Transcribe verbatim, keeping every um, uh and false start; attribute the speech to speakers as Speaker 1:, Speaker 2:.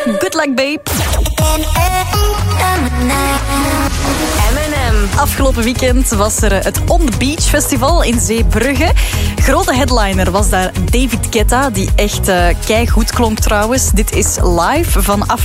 Speaker 1: Good luck, babe. M en M. Afgelopen weekend was er het On The Beach Festival in Zeebrugge. Grote headliner was daar David Guetta, die echt uh, keigoed klonk trouwens. Dit is live vanaf